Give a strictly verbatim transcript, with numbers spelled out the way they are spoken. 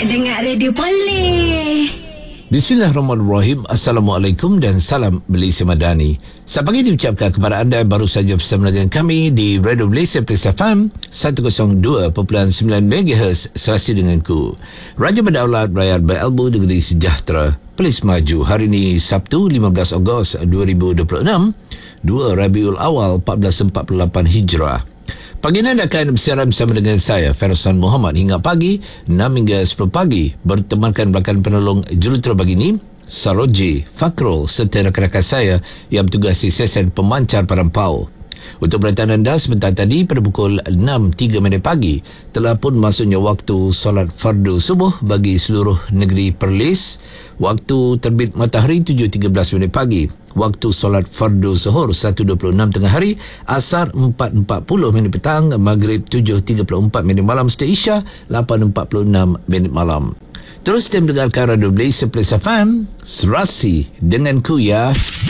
Nak dengar radio boleh. Bismillahirrahmanirrahim. Assalamualaikum dan salam Malaysia Madani. Selamat pagi diucapkan kepada anda yang baru saja bersama dengan kami di Radio Malaysia Plus F M seratus dua perpuluhan sembilan megahertz serasi denganku. Raja Berdaulat Rakyat Berilmu Negeri Sejahtera Perlis Maju. Hari ini Sabtu lima belas Ogos dua ribu dua puluh enam, dua Rabiul Awal empat belas empat puluh lapan Hijrah. Pagi ini anda akan bersiaran bersama dengan saya, Faizan Muhammad, hingga pagi enam hingga sepuluh pagi. Bertemankan rakan penolong jurutera pagi ini, Saroji, Fakrul serta rakan-rakan saya yang bertugas di sesen pemancar Parampau. Untuk beritahu anda, sebentar tadi pada pukul enam tiga minit pagi telah pun masuknya waktu solat fardu subuh bagi seluruh negeri Perlis. Waktu terbit matahari tujuh tiga belas minit pagi. Waktu solat fardu zuhur satu dua puluh enam tengah hari. Asar empat empat puluh minit petang. Maghrib tujuh tiga puluh empat minit malam serta Isya lapan empat puluh enam minit malam. Terus kita mendengarkan Radio Malaysia Plus F M serasi denganku ya.